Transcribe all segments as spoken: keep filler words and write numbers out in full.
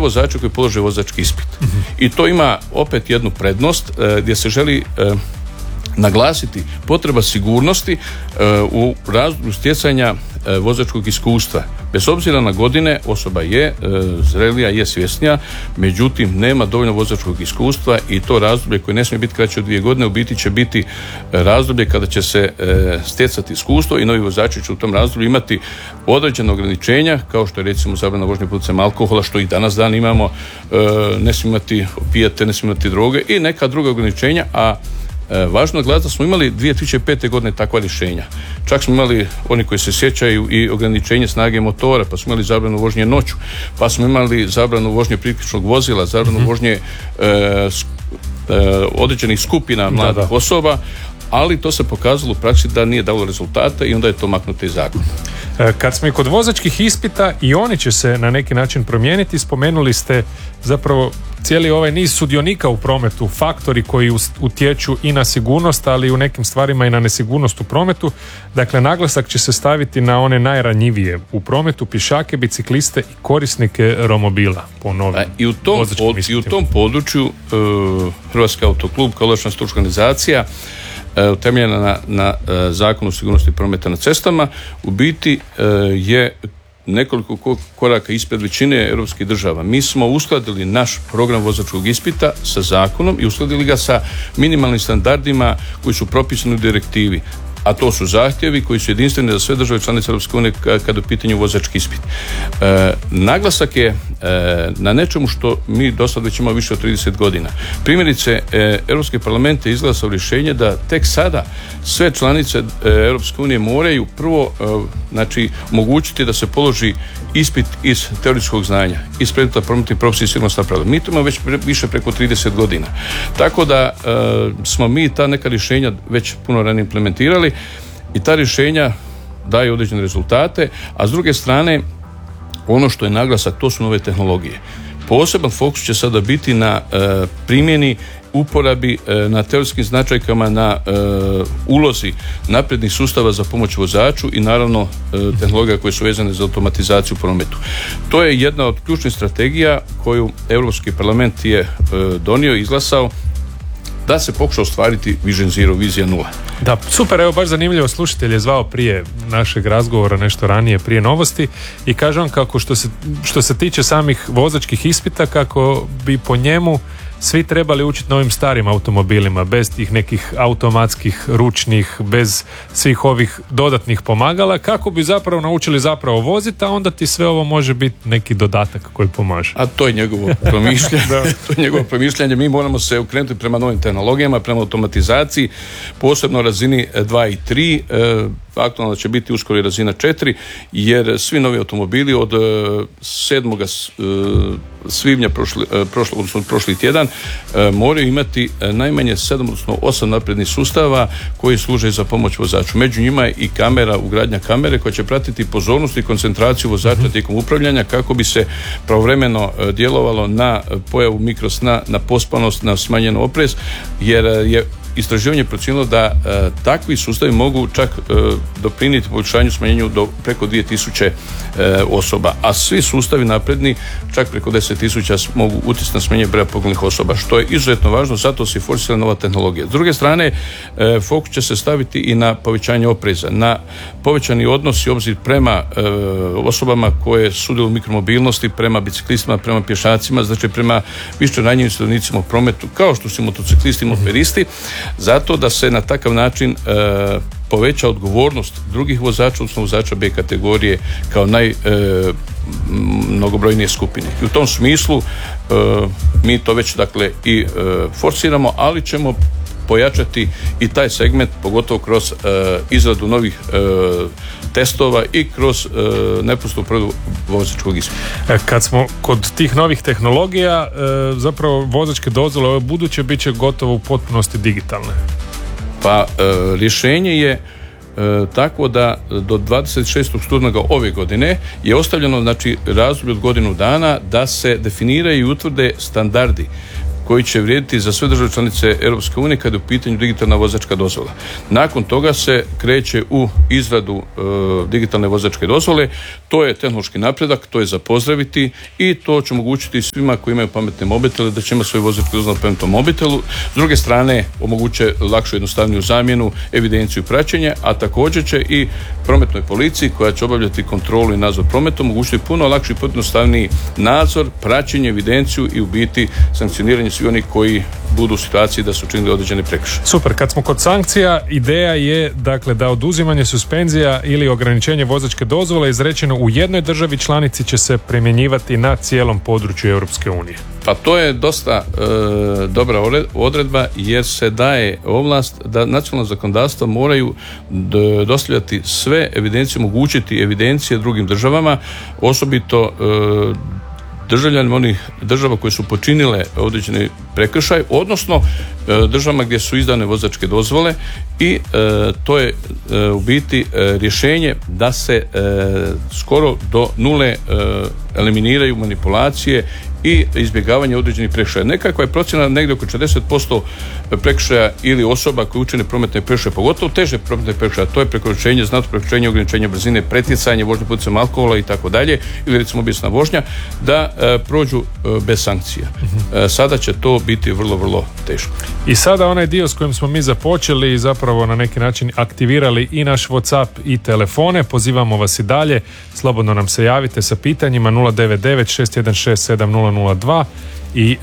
vozače koji polože vozački ispit. Mm-hmm. I to ima opet jednu prednost e, gdje se želi e, naglasiti potreba sigurnosti e, u razdoblju stjecanja e, vozačkog iskustva. Bez obzira na godine, osoba je e, zrelija, je svjesnija, međutim nema dovoljno vozačkog iskustva i to razdoblje koje ne smije biti kraće od dvije godine, u biti će biti razdoblje kada će se e, stjecati iskustvo i novi vozači će u tom razdoblju imati određene ograničenja, kao što je recimo zabrana vožnje pod utjecajem alkohola, što i danas dan imamo, e, ne smije imati opijate, ne smije imati droge i neka druga ograničenja, a važno je gledati da smo imali dvije tisuće pete. godine takva rješenja. Čak smo imali, oni koji se sjećaju, i ograničenje snage motora, pa smo imali zabranu vožnje noću, pa smo imali zabranu vožnje priključnog vozila, zabranu mm-hmm. vožnje e, e, određenih skupina mladih da, da. osoba, ali to se pokazalo u praksi da nije dalo rezultata i onda je to maknuto iz zakona. Kad smo i kod vozačkih ispita, i oni će se na neki način promijeniti, spomenuli ste zapravo cijeli ovaj niz sudionika u prometu, faktori koji utječu i na sigurnost, ali i u nekim stvarima i na nesigurnost u prometu. Dakle, naglasak će se staviti na one najranjivije u prometu, pješake, bicikliste i korisnike romobila po novim I u tom, pod, i u tom području uh, Hrvatski autoklub kao ovlaštena stručna organizacija utemeljena na, na Zakonu o sigurnosti prometa na cestama, u biti je nekoliko koraka ispred većine europskih država. Mi smo uskladili naš program vozačkog ispita sa zakonom i uskladili ga sa minimalnim standardima koji su propisani u direktivi, a to su zahtjevi koji su jedinstveni za sve države članice Europske unije kada je u pitanju vozački ispit. E, naglasak je e, na nečemu što mi do sad već imamo više od trideset godina. Primjerice, e, Europski parlament je izglasao rješenje da tek sada sve članice e, Europske unije moraju prvo e, znači, omogućiti da se položi ispit iz teorijskog znanja, iz predmeta prometnih propisa i sigurnosna pravila. Mi to imamo već pre, više preko trideset godina. Tako da e, smo mi ta neka rješenja već puno ranije implementirali i ta rješenja daju određene rezultate, a s druge strane ono što je naglasak, to su nove tehnologije. Poseban fokus će sada biti na e, primjeni, uporabi, e, na teorijskim značajkama, na e, ulozi naprednih sustava za pomoć vozaču i naravno e, tehnologija koje su vezane za automatizaciju u prometu. To je jedna od ključnih strategija koju Europski parlament je e, donio i izglasao, da se pokuša ostvariti Vision Zero, vizija nula. Da, super, evo baš zanimljivo, slušatelj je zvao prije našeg razgovora, nešto ranije, prije novosti, i kaže on kako što se, što se tiče samih vozačkih ispita, kako bi po njemu svi trebali učiti na ovim starim automobilima, bez tih nekih automatskih, ručnih, bez svih ovih dodatnih pomagala, kako bi zapravo naučili zapravo voziti, a onda ti sve ovo može biti neki dodatak koji pomaže. A to je njegovo promišljanje. To je njegovo promišljanje. Mi moramo se okrenuti prema novim tehnologijama, prema automatizaciji, posebno razini dva i tri, aktualno će biti uskoro i razina četiri, jer svi novi automobili od sedmoga svibnja prošli, prošli, odnosno prošli tjedan moraju imati najmanje sedam, odnosno osam naprednih sustava koji služe za pomoć vozaču. Među njima je i kamera, ugradnja kamere koja će pratiti pozornost i koncentraciju vozača tijekom upravljanja kako bi se pravovremeno djelovalo na pojavu mikrosna, na pospanost, na smanjen oprez, jer je istraživanje procijenilo da e, takvi sustavi mogu čak e, doprinijeti poboljšanju, smanjenju do preko dvije tisuće e, osoba, a svi sustavi napredni čak preko deset tisuća mogu utjecati na smanjenje broja poginulih osoba, što je izuzetno važno, zato se forsira nova tehnologija. S druge strane, e, fokus će se staviti i na povećanje opreza, na povećani odnos i obzir prema e, osobama koje sudjeluju u mikromobilnosti, prema biciklistima, prema pješacima, znači prema više ranjivim sudionicima u prometu, kao što su motociklisti i mopedisti, zato da se na takav način e, poveća odgovornost drugih vozača, odnosno vozača B kategorije kao naj e, mnogobrojnije skupine. I u tom smislu e, mi to već dakle i e, forsiramo, ali ćemo pojačati i taj segment, pogotovo kroz e, izradu novih e, testova i kroz e, neposrednu provedbu vozačkog ispita. Kad smo kod tih novih tehnologija, e, zapravo vozačke dozvole ove buduće bit će gotovo u potpunosti digitalne. Pa e, rješenje je e, tako da do dvadeset šestog studenoga ove godine je ostavljeno, znači, razdoblje od godinu dana da se definiraju i utvrde standardi koji će vrijediti za sve države članice Europske unije kada je u pitanju digitalna vozačka dozvola. Nakon toga se kreće u izradu e, digitalne vozačke dozvole. To je tehnološki napredak, to je za pozdraviti i to će omogućiti svima koji imaju pametne mobitele da će imati svoj vozačku dozvolu na pametnom mobitelu. S druge strane, omogućuje lakšu, jednostavniju zamjenu, evidenciju i praćenje, a također će i prometnoj policiji koja će obavljati kontrolu i nadzor prometa omogućiti puno lakši i puno jednostavniji nadzor, praćenje, evidenciju i u biti sankcioniranje svih onih koji budu u situaciji da su učinili određene prekršaje. Super, kad smo kod sankcija, ideja je dakle da oduzimanje suspenzija ili ograničenje vozačke dozvole izrečeno u jednoj državi članici će se primjenjivati na cijelom području Europske unije. Pa to je dosta e, dobra odredba jer se daje ovlast da nacionalno zakonodavstvo moraju d- dostavljati sve evidencije, omogućiti evidencije drugim državama, osobito e, državljanima onih država koje su počinile određeni prekršaj, odnosno e, državama gdje su izdane vozačke dozvole i e, to je e, u biti e, rješenje da se e, skoro do nule e, eliminiraju manipulacije i izbjegavanje određenih prekršaja. Nekakva je procjena negdje oko četrdeset posto prekršaja ili osoba koje učine prometne prekršaje, pogotovo teže prometne prekršaje, to je prekoračenje, znatno prekoračenje, ograničenje brzine, pretjecanje, vožnja pod utjecajem alkohola i tako dalje, ili recimo obijesna vožnja, da e, prođu e, bez sankcija. E, sada će to biti vrlo, vrlo teško. I sada onaj dio s kojim smo mi započeli i zapravo na neki način aktivirali i naš WhatsApp i telefone, pozivamo vas i dalje, slobodno nam se javite sa pitanjima nula devet devet šest jedan šest sedam nula nula dva i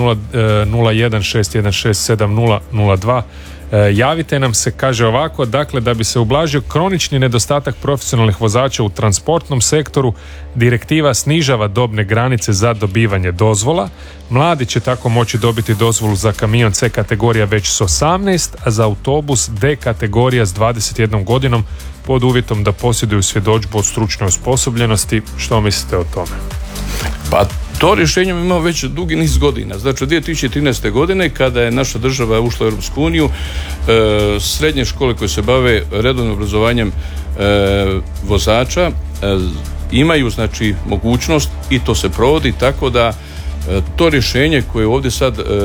nula jedan šest jedan šest sedam nula nula dva. Javite nam se, kaže ovako, dakle da bi se ublažio kronični nedostatak profesionalnih vozača u transportnom sektoru, direktiva snižava dobne granice za dobivanje dozvola. Mladi će tako moći dobiti dozvolu za kamion C kategorija već s osamnaest, a za autobus D kategorija s dvadeset jednom godinom pod uvjetom da posjeduju svjedodžbu o stručnoj osposobljenosti. Što mislite o tome? Pa to rješenje imamo već dugi niz godina. Znači od dvije tisuće trinaeste. godine kada je naša država ušla u Europsku uniju, e, srednje škole koje se bave redovnim obrazovanjem e, vozača e, imaju znači mogućnost i to se provodi tako da e, to rješenje koje je ovdje sad e,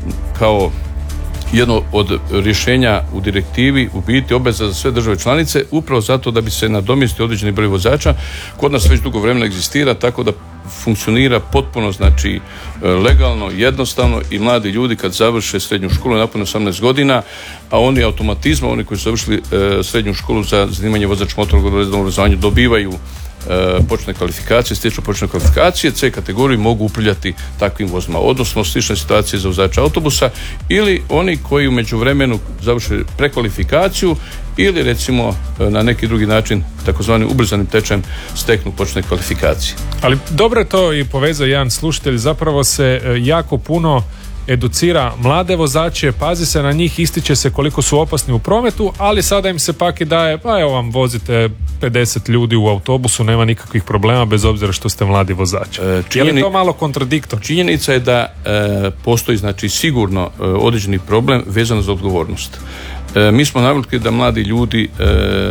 kao jedno od rješenja u direktivi u biti obveza za sve države članice upravo zato da bi se nadomjestio određeni broj vozača. Kod nas već dugo vremena egzistira tako da funkcionira potpuno znači legalno, jednostavno i mladi ljudi kad završe srednju školu napune osamnaest godina, a oni automatizmom, oni koji su završili e, srednju školu za zanimanje vozač motornog obrazovanja dobivaju e, početne kvalifikacije, stječu početne kvalifikacije, C kategoriju mogu upravljati takvim vozilima, odnosno slične situacije za vozača autobusa ili oni koji u međuvremenu završe prekvalifikaciju ili recimo na neki drugi način takozvani ubrzanim tečajem steknu početne kvalifikacije. Ali dobro je to i povezao jedan slušatelj, zapravo se jako puno educira mlade vozače, pazi se na njih, ističe se koliko su opasni u prometu, ali sada im se pak i daje, pa evo vam vozite pedeset ljudi u autobusu, nema nikakvih problema bez obzira što ste mladi vozači. E, činjeni, je li to malo kontradiktorno? Činjenica je da e, postoji znači sigurno e, određeni problem vezan za odgovornost. E, mi smo navikli da mladi ljudi e,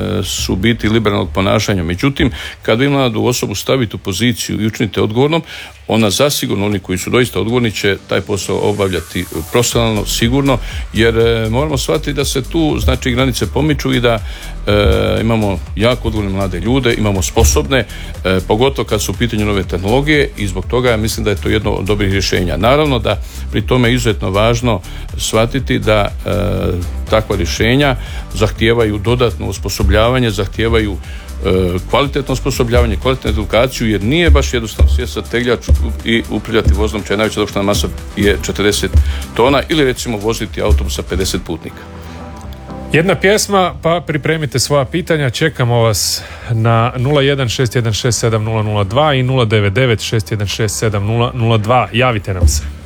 su biti liberalnog ponašanja, međutim kad vi mladu osobu stavite u poziciju i učinite odgovornom, ona zasigurno, oni koji su doista odgovorni će taj posao obavljati profesionalno, sigurno, jer e, moramo shvatiti da se tu znači granice pomiču i da e, imamo jako odgovorne mlade ljude, imamo sposobne, e, pogotovo kad su u pitanju nove tehnologije i zbog toga ja mislim da je to jedno od dobrih rješenja. Naravno da pri tome je izuzetno važno shvatiti da e, takva rješenja zahtijevaju dodatno osposobljavanje, zahtijevaju kvalitetno osposobljavanje, kvalitetnu edukaciju, jer nije baš jednostavno sjesti sa tegljač i upravljati vozilom čija je najveća dopuštena masa je četrdeset tona ili recimo voziti autobus sa pedeset putnika. Jedna pjesma, pa pripremite svoja pitanja, čekamo vas na nula jedan šest jedan šest sedam nula nula dva i nula devet devet šest jedan šest sedam nula nula dva, javite nam se.